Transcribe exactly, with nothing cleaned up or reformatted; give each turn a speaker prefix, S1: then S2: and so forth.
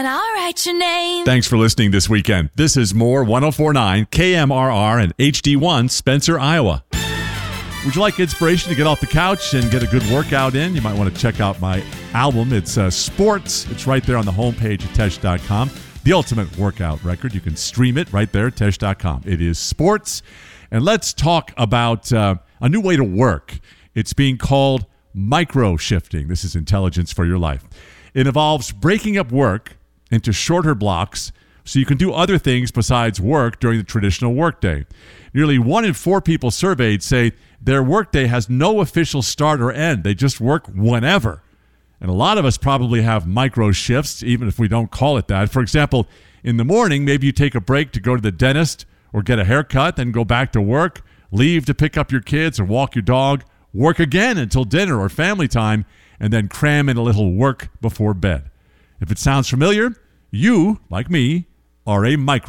S1: and I'll write your name.
S2: Thanks for listening this weekend. This is more one oh four point nine K M R R and H D one Spencer, Iowa. Would you like inspiration to get off the couch and get a good workout in? You might want to check out my album. It's uh, Sports. It's right there on the homepage at Tesh dot com. The ultimate workout record. You can stream it right there at Tesh dot com. It is Sports. And let's talk about uh, a new way to work. It's being called micro-shifting. This is intelligence for your life. It involves breaking up work into shorter blocks so you can do other things besides work during the traditional workday. Nearly one in four people surveyed say their workday has no official start or end. They just work whenever. And a lot of us probably have micro shifts, even if we don't call it that. For example, in the morning, maybe you take a break to go to the dentist or get a haircut, then go back to work, leave to pick up your kids or walk your dog, work again until dinner or family time, and then cram in a little work before bed. If it sounds familiar, you, like me, are a micro